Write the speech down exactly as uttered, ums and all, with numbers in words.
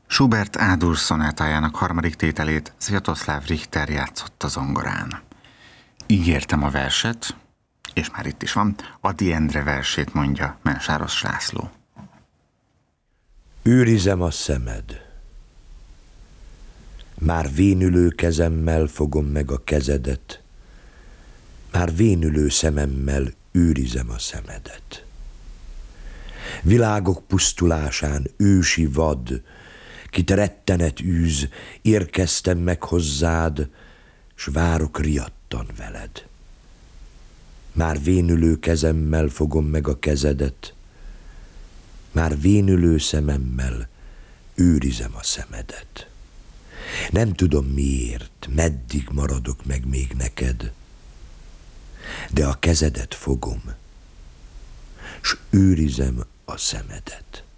Schubert A-dur szonátájának harmadik tételét Sviatoslav Richter játszott a zongorán. Ígértem a verset, és már itt is van, Ady Endre versét mondja Mensáros László. Őrizem a szemed. Már vénülő kezemmel fogom meg a kezedet, már vénülő szememmel őrizem a szemedet. Világok pusztulásán ősi vad, kit rettenet űz, érkeztem meg hozzád, s várok riadtan veled. Már vénülő kezemmel fogom meg a kezedet, már vénülő szememmel őrizem a szemedet. Nem tudom miért, meddig maradok meg még neked, de a kezedet fogom, s őrizem a szemedet.